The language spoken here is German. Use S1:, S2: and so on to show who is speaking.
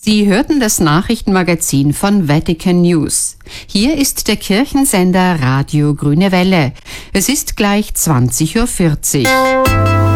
S1: Sie hörten das Nachrichtenmagazin von Vatican News. Hier ist der Kirchensender Radio Grüne Welle. Es ist gleich 20:40 Uhr.